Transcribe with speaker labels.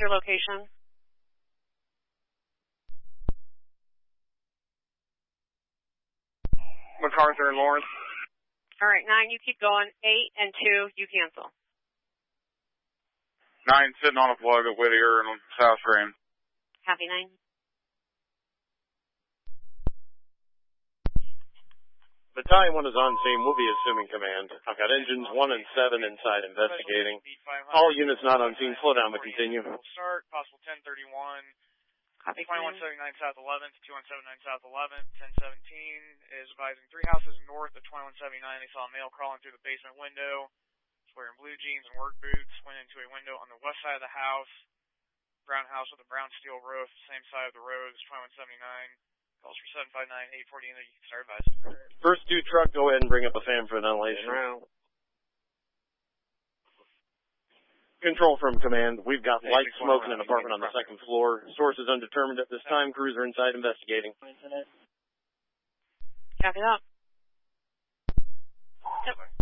Speaker 1: your location?
Speaker 2: MacArthur and Lawrence.
Speaker 1: All right, 9, you keep going. 8 and 2, you cancel.
Speaker 2: 9 sitting on a plug at Whittier and South Grand.
Speaker 1: Copy, 9.
Speaker 3: Battalion 1 is on scene. We'll be assuming command. I've got engines 1 and 7 inside investigating. All units not on scene, slow down but continue.
Speaker 2: We'll start, possible 1031.
Speaker 1: Copy,
Speaker 2: 2179 South 11th, 2179 South 11th, 1017 is advising 3 houses north of 2179. They saw a male crawling through the basement window. He's wearing blue jeans and work boots. Went into a window on the west side of the house. Brown house with a brown steel roof, same side of the road as 2179. Calls for 759-840, and you can start advising.
Speaker 3: First 2 truck, go ahead and bring up a fan for ventilation. Control from command. We've got light smoke in an apartment on the 2nd floor. Source is undetermined at this time. Crews are inside investigating.
Speaker 1: Copy that. Yep.